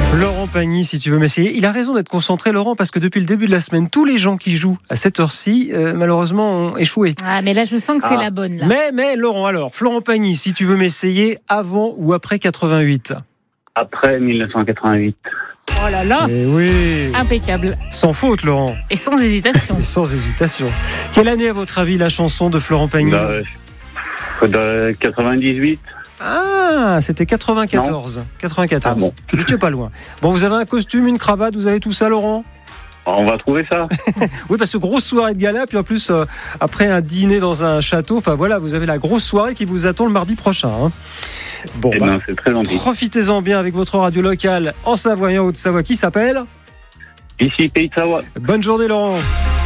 Laurent Pagny, si tu veux m'essayer. Il a raison d'être concentré, Laurent, parce que depuis le début de la semaine, tous les gens qui jouent à cette heure-ci, malheureusement, ont échoué. Ah, mais là, je sens que c'est la bonne. Là. Mais Laurent, alors, Laurent Pagny, si tu veux m'essayer, avant ou après 88 ? Après 1988. Oh là là. Eh oui. Impeccable. Sans faute, Laurent. Et sans hésitation. Et sans hésitation. Quelle année, à votre avis, la chanson de Florent Pagny ? 98. Ah, c'était 94. 94. Ah bon. Mais tu es pas loin. Bon, vous avez un costume, une cravate, vous avez tout ça, Laurent ? On va trouver ça. Oui, parce que grosse soirée de gala, puis en plus, après un dîner dans un château, enfin voilà, vous avez la grosse soirée qui vous attend le mardi prochain. Hein. Bon, c'est très gentil. Profitez-en bien avec votre radio locale en Savoie et en Haute-Savoie qui s'appelle Ici, Pays de Savoie. Bonne journée, Laurent.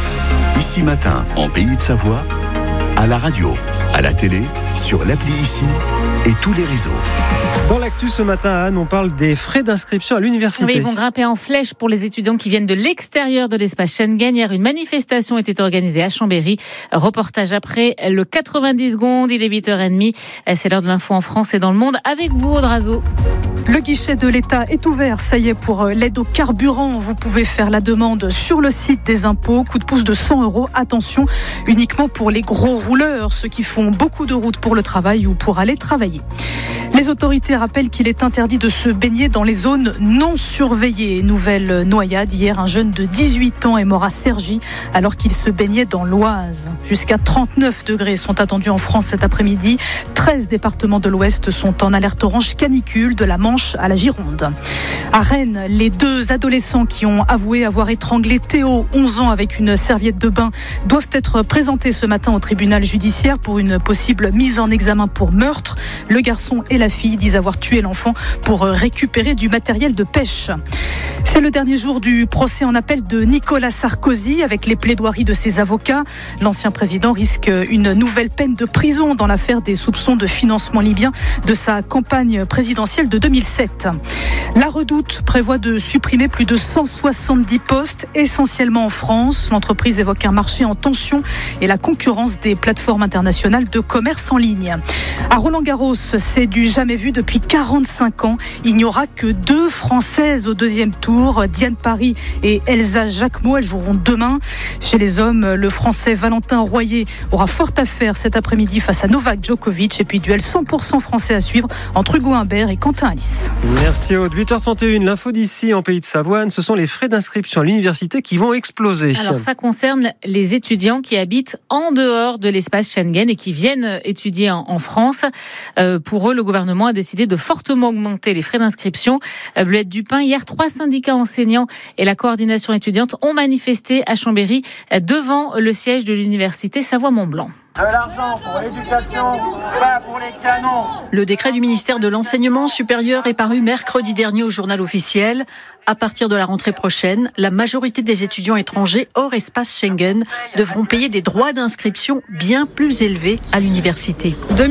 Ici Matin, en Pays de Savoie, à la radio, à la télé, sur l'appli Ici et tous les réseaux. Dans l'actu ce matin à Anne, on parle des frais d'inscription à l'université. Oui, ils vont grimper en flèche pour les étudiants qui viennent de l'extérieur de l'espace Schengen. Hier, une manifestation était organisée à Chambéry. Reportage après le 90 secondes, il est 8h30. C'est l'heure de l'info en France et dans le monde avec vous, Audrazo. Le guichet de l'État est ouvert, ça y est, pour l'aide au carburant. Vous pouvez faire la demande sur le site des impôts. Coup de pouce de 100 €. Attention, uniquement pour les gros rouleurs, ceux qui font beaucoup de routes pour le travail ou pour aller travailler. Les autorités rappellent qu'il est interdit de se baigner dans les zones non surveillées. Nouvelle noyade. Hier, un jeune de 18 ans est mort à Cergy alors qu'il se baignait dans l'Oise. Jusqu'à 39 degrés sont attendus en France cet après-midi. 13 départements de l'Ouest sont en alerte orange canicule, de la Manche à la Gironde. À Rennes, les 2 adolescents qui ont avoué avoir étranglé Théo, 11 ans, avec une serviette de bain, doivent être présentés ce matin au tribunal judiciaire pour une possible mise en examen pour meurtre. Le garçon et la fille disent avoir tué l'enfant pour récupérer du matériel de pêche. C'est le dernier jour du procès en appel de Nicolas Sarkozy avec les plaidoiries de ses avocats. L'ancien président risque une nouvelle peine de prison dans l'affaire des soupçons de financement libyen de sa campagne présidentielle de 2007. La Redoute prévoit de supprimer plus de 170 postes, essentiellement en France. L'entreprise évoque un marché en tension et la concurrence des plateformes internationales de commerce en ligne. À Roland-Garros, c'est du jamais vu depuis 45 ans. Il n'y aura que 2 Françaises au deuxième tour. Diane Paris et Elsa Jacquemot, elles joueront demain. Chez les hommes, le Français Valentin Royer aura fort à faire cet après-midi face à Novak Djokovic. Et puis duel 100% français à suivre entre Hugo Humbert et Quentin Alice. Merci Aude. 8h31, l'info d'ici en Pays de Savoie. Ce sont les frais d'inscription à l'université qui vont exploser. Alors ça concerne les étudiants qui habitent en dehors de l'espace Schengen et qui viennent étudier en France. Pour eux, le gouvernement a décidé de fortement augmenter les frais d'inscription. Bleuette Dupin, hier, 3 syndicats enseignants et la coordination étudiante ont manifesté à Chambéry devant le siège de l'université Savoie-Mont-Blanc. De l'argent pour l'éducation, pas pour les canons. Le décret du ministère de l'Enseignement supérieur est paru mercredi dernier au journal officiel. À partir de la rentrée prochaine, la majorité des étudiants étrangers hors espace Schengen devront payer des droits d'inscription bien plus élevés à l'université. 2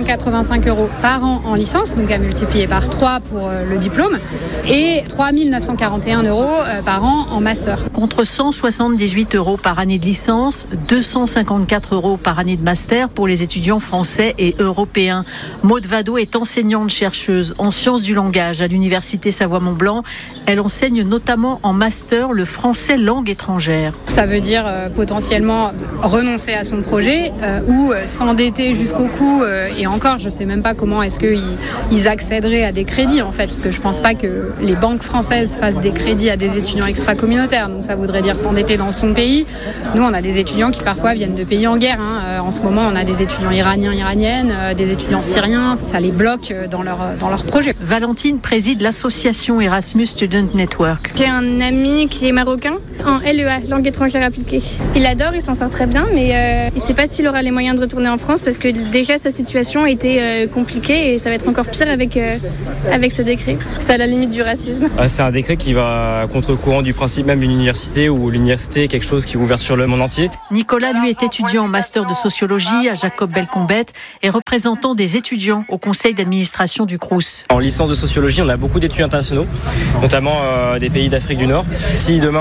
885 € par an en licence, donc à multiplier par 3 pour le diplôme, et 3 941 € par an en master. Contre 178 € par année de licence, 254 € par année de master pour les étudiants français et européens. Maude Vado est enseignante-chercheuse en sciences du langage à l'université Savoie-Mont-Blanc. Elle enseigne notamment en master le français langue étrangère. Ça veut dire potentiellement renoncer à son projet ou s'endetter jusqu'au cou. Et encore, je ne sais même pas comment est-ce qu'ils accéderaient à des crédits en fait, parce que je ne pense pas que les banques françaises fassent des crédits à des étudiants extracommunautaires. Donc ça voudrait dire s'endetter dans son pays. Nous, on a des étudiants qui parfois viennent de pays en guerre. En ce moment, on a des étudiants iraniens, iraniennes, des étudiants syriens. Ça les bloque dans leur projet. Valentine préside l'association Erasmus Student Network. J'ai un ami qui est marocain en LEA, langue étrangère appliquée. Il adore, il s'en sort très bien, mais il ne sait pas s'il aura les moyens de retourner en France parce que déjà sa situation était compliquée et ça va être encore pire avec ce décret. C'est à la limite du racisme. C'est un décret qui va à contre-courant du principe même d'une université où l'université est quelque chose qui est ouvert sur le monde entier. Nicolas, lui, est étudiant en master de sociologie à Jacob Belcombette et représentant des étudiants au conseil d'administration du Crous. En licence de sociologie, on a beaucoup d'étudiants internationaux, notamment des pays d'Afrique du Nord. Si demain on doit faire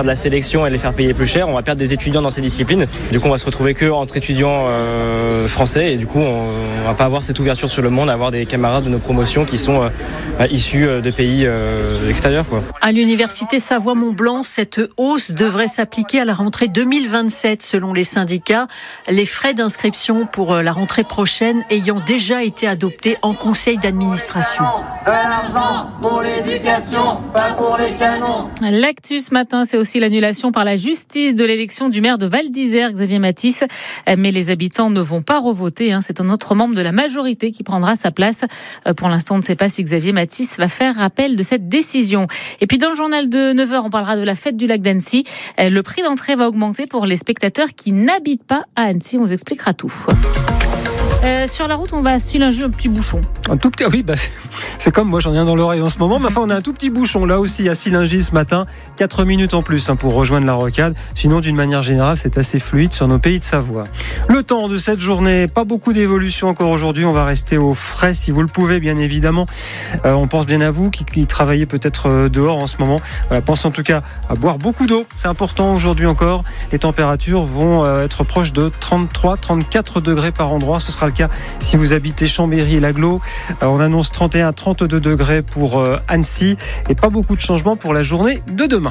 faire de la sélection et les faire payer plus cher, on va perdre des étudiants dans ces disciplines. Du coup, on va se retrouver que entre étudiants français et du coup, on va pas avoir cette ouverture sur le monde, avoir des camarades de nos promotions qui sont issus de pays extérieurs, quoi. À l'université Savoie-Mont-Blanc, cette hausse devrait s'appliquer à la rentrée 2027 selon les syndicats. Les frais d'inscription pour la rentrée prochaine ayant déjà été adoptés en conseil d'administration. De l'argent pour l'éducation, pas pour les canons. L'actu ce matin, c'est aussi l'annulation par la justice de l'élection du maire de Val d'Isère, Xavier Matisse. Mais les habitants ne vont pas revoter. C'est un autre membre de la majorité qui prendra sa place. Pour l'instant, on ne sait pas si Xavier Matisse va faire appel de cette décision. Et puis dans le journal de 9h, on parlera de la fête du lac d'Annecy. Le prix d'entrée va augmenter pour les spectateurs qui n'habitent pas à Annecy. On vous expliquera tout. Sur la route, on va à Sillingy, un petit bouchon. Un tout petit, oui, c'est comme moi, j'en ai un dans l'oreille en ce moment. Mais enfin, on a un tout petit bouchon là aussi à Sillingy ce matin. 4 minutes en plus pour rejoindre la rocade. Sinon, d'une manière générale, c'est assez fluide sur nos pays de Savoie. Le temps de cette journée, pas beaucoup d'évolution encore aujourd'hui. On va rester au frais si vous le pouvez, bien évidemment. On pense bien à vous qui travaillez peut-être dehors en ce moment. Voilà, pensez en tout cas à boire beaucoup d'eau. C'est important aujourd'hui encore. Les températures vont être proches de 33-34 degrés par endroit. Ce sera le cas si vous habitez Chambéry et l'Aglo. On annonce 31-32 degrés pour Annecy et pas beaucoup de changements pour la journée de demain.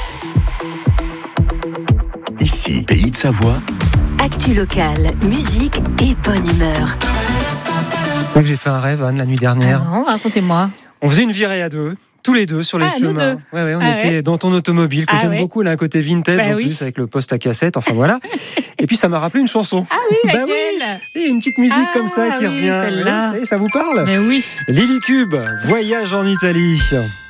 Ici, Pays de Savoie. Actu locale, musique et bonne humeur. C'est vrai que j'ai fait un rêve, Anne, la nuit dernière. Ah non, racontez-moi. On faisait une virée à deux. Tous les deux sur les chemins. Nous deux. Ouais, on était dans ton automobile que j'aime beaucoup. Elle a un côté vintage en plus avec le poste à cassette. Enfin voilà. Et puis ça m'a rappelé une chanson. Ah oui, laquelle ? Et une petite musique comme ça qui revient. Celle-là. Ça vous parle ? Mais oui. Lily Cube, Voyage en Italie.